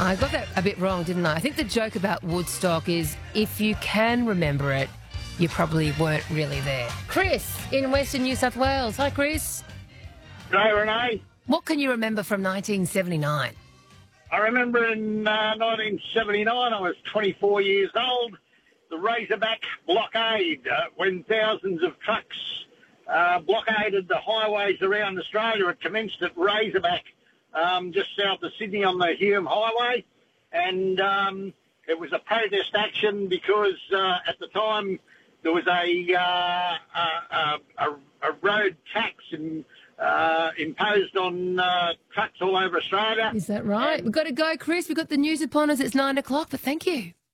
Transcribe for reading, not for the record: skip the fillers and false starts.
I got that a bit wrong, didn't I? I think the joke about Woodstock is if you can remember it, you probably weren't really there. Chris in Western New South Wales. Hi, Chris. G'day, Renee. What can you remember from 1979? I remember in 1979, I was 24 years old, the Razorback blockade, when thousands of trucks blockaded the highways around Australia. It commenced at Razorback, just south of Sydney on the Hume Highway, and it was a protest action because at the time there was a road tax imposed on trucks all over Australia. Is that right? We've got to go, Chris. We've got the news upon us. It's 9 o'clock, but thank you.